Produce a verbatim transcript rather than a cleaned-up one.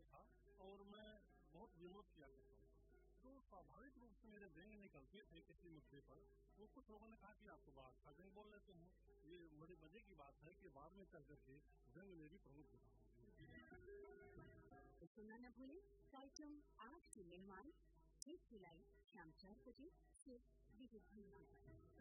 था और मैं बहुत विरोध किया करता हूँ। तो स्वाभाविक रूप से मेरे व्यंग निकलते थे किसी मुद्दे पर। वो कुछ लोगों ने कहा कि आप तो बात का व्यंग बोल लेते हो। ये बड़े मजे की बात है कि बाद में चल करके व्यंग मेरी प्रमुख विधा होगी। सुनना न भूलें कार्यक्रम आज के मेहमान एक जुलाई शाम चार बजे सिर्फ विविध